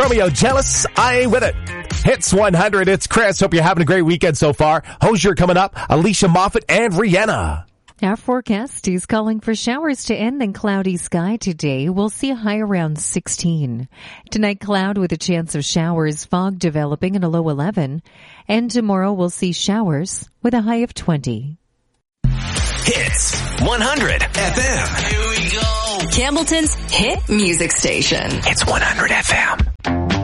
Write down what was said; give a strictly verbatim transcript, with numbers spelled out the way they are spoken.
Chromeo, Jealous, I Ain't With It. Hits one hundred, it's Chris. Hope you're having a great weekend so far. Hozier coming up, Alicia Moffat and Rihanna. Our forecast is calling for showers to end and cloudy sky today. We'll see a high around sixteen. Tonight, cloud with a chance of showers, fog developing and a low eleven. And tomorrow, we'll see showers with a high of twenty. Hits one hundred F M. Here we go. Campbellton's hit music station. It's one hundred F M.